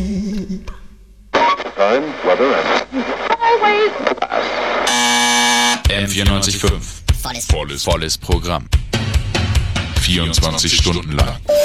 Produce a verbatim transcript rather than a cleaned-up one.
Time, weather and always M vierundneunzig Komma fünf. Volles, volles Programm. vierundzwanzig Stunden lang.